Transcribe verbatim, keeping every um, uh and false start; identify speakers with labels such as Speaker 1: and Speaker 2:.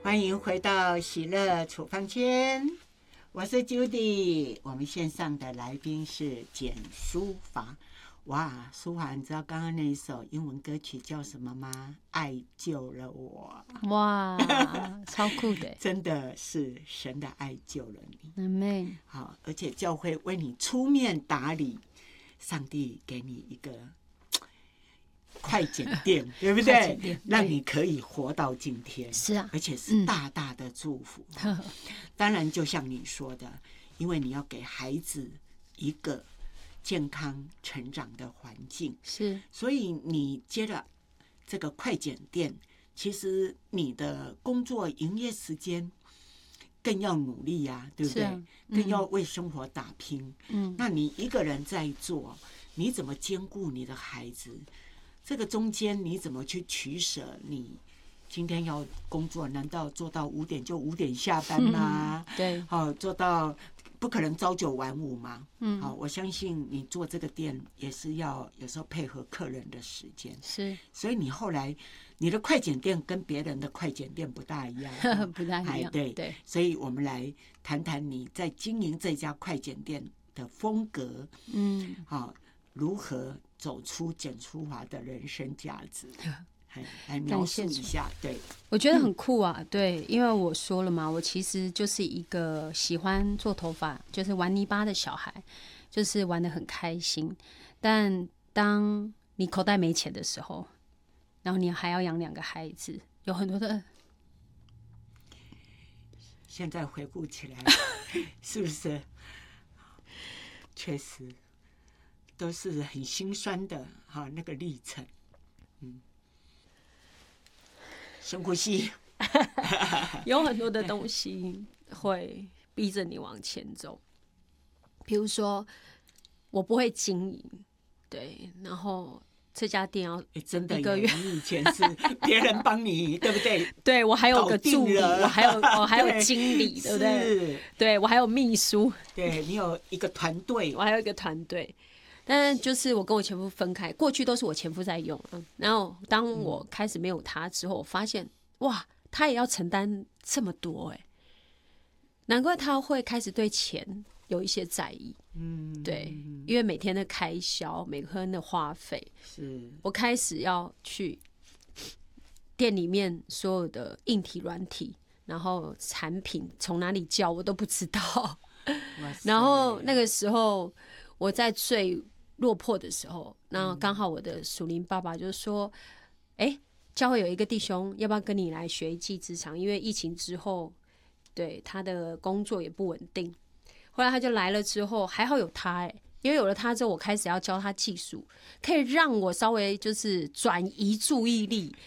Speaker 1: 欢迎回到喜乐处方间，我是 Judy。我们线上的来宾是简书法。哇，书法，你知道刚刚那一首英文歌曲叫什么吗？爱救了我。
Speaker 2: 哇，超酷的！
Speaker 1: 真的是神的爱救了你。
Speaker 2: Amen。
Speaker 1: 好，而且教会为你出面打理，上帝给你一个快剪店，对不对？让你可以活到今天。
Speaker 2: 是啊，
Speaker 1: 而且是大大的祝福。嗯、当然，就像你说的，因为你要给孩子一个健康成长的环境，
Speaker 2: 是，所
Speaker 1: 以你接了这个快剪店，其实你的工作营业时间更要努力呀、啊，对不对？啊嗯、更要为生活打拼。嗯，那你一个人在做，你怎么兼顾你的孩子？这个中间你怎么去取舍？你今天要工作，难道做到五点就五点下班吗？
Speaker 2: 嗯、对，
Speaker 1: 好、哦、做到不可能朝九晚五嘛。嗯，好、哦，我相信你做这个店也是要有时候配合客人的时间。
Speaker 2: 是，
Speaker 1: 所以你后来你的快剪店跟别人的快剪店不大一样，
Speaker 2: 不大一样。
Speaker 1: 对
Speaker 2: 对，
Speaker 1: 所以我们来谈谈你在经营这家快剪店的风格。嗯，好、哦，如何走出简书法的人生价值，来描述一下。对，
Speaker 2: 我觉得很酷啊。对，因为我说了嘛，我其实就是一个喜欢做头发，就是玩泥巴的小孩，就是玩得很开心。但当你口袋没钱的时候，然后你还要养两个孩子，有很多的。
Speaker 1: 现在回顾起来，是不是？确实。都是很心酸的哈、啊，那个历程，嗯，深呼吸，
Speaker 2: 有很多的东西会逼着你往前走，比如说我不会经营，对，然后这家店要
Speaker 1: 真的一个月，你以前是别人帮你，对不对？
Speaker 2: 对，我还有个助理，我还有我还有经理，对不对？对，我还有秘书，
Speaker 1: 对你有一个团队，
Speaker 2: 我还有一个团队。但就是我跟我前夫分开，过去都是我前夫在用，然后当我开始没有他之后，我发现哇，他也要承担这么多哎，难怪他会开始对钱有一些在意。嗯，对，因为每天的开销，每天的花费，
Speaker 1: 是
Speaker 2: 我开始要去店里面所有的硬体、软体，然后产品从哪里叫我都不知道。然后那个时候我在最落魄的时候，那刚好我的属灵爸爸就说：“哎、欸，教会有一个弟兄，要不要跟你来学一技之长？因为疫情之后，对他的工作也不稳定。后来他就来了之后，还好有他哎、欸，因为有了他之后，我开始要教他技术，可以让我稍微就是转移注意力，